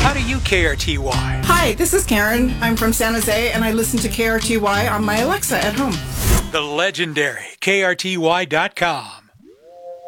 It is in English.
How do you KRTY? Hi, this is Karen. I'm from San Jose, and I listen to KRTY on my Alexa at home. The legendary KRTY.com.